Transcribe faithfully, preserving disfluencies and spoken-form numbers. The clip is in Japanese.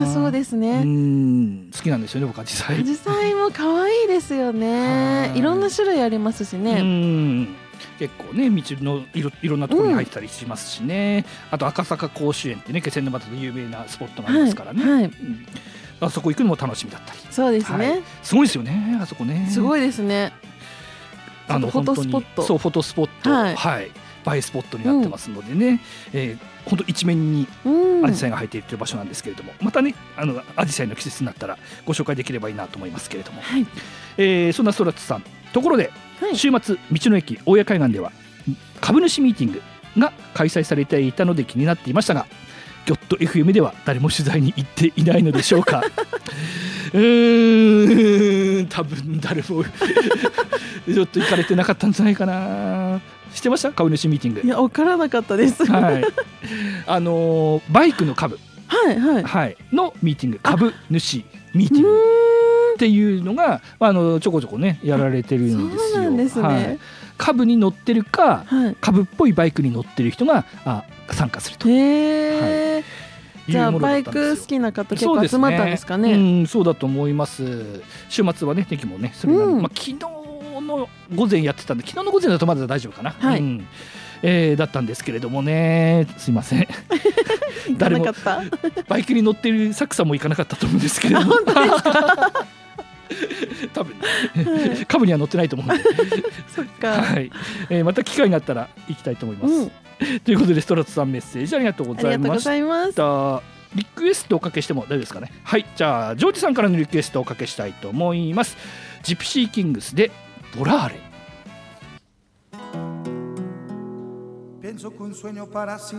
そうですね。 うん、好きなんですよね、僕アジサイ。 アジサイも可愛いですよね。いろんな種類ありますしね。 うん結構ね、道のい ろ, いろんなところに入ってたりしますしね、うん、あと赤坂甲子園ってね、気仙沼で有名なスポットがありますからね、はいはい、うん、あそこ行くのも楽しみだったり。 そうですね、はい、 すごいですよね、あそこね。 すごいですね。あのフォトスポット、 そうフォトスポット、はいはい、映えスポットになってますのでね、うん、えー、本当一面にアジサイが生えているという場所なんですけれども、またね、あのアジサイの季節になったらご紹介できればいいなと思いますけれども、はい、えー、そんなストラッツさん、ところで、はい、週末道の駅大谷海岸では株主ミーティングが開催されていたので気になっていましたが、ギョット エフエム では誰も取材に行っていないのでしょうか。うーん、多分誰もちょっと行かれてなかったんじゃないかな。してました？株主ミーティング。 いや、分からなかったです。 はい、あのー、バイクの株、 はいはいはい、のミーティング、株主ミーティングっていうのがあのちょこちょこねやられてるんですよ。 そうなんですね、はい、 株に乗ってるか、はい、株っぽいバイクに乗ってる人があ参加すると。 へー、はい、じゃあバイク好きな方結構集まったんですかね。 そうですね、うん、そうだと思います。週末はね、天気もねそれなり、うん、まあ、昨日の午前やってたんで、昨日の午前だとまだ大丈夫かな、はい、うん、えー、だったんですけれどもね、すいません誰もバイクに乗ってるサクさんも行かなかったと思うんですけれども多分、はい、株には乗ってないと思うんでそっか、 はい、えー、また機会になったら行きたいと思います、うん、ということでストラッツさんメッセージありがとうございました。リクエストをおかけしても大丈夫ですかね。はい、じゃあジョージさんからのリクエストをおかけしたいと思います。ジプシーキングスでボラーレ。